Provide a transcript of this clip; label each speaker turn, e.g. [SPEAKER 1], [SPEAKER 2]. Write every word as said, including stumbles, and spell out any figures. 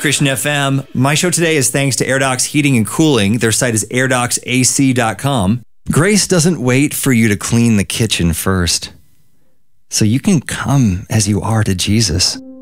[SPEAKER 1] Christian F M. My show today is thanks to AirDocs Heating and Cooling. Their site is air docs a c dot com. Grace doesn't wait for you to clean the kitchen first, so you can come as you are to Jesus.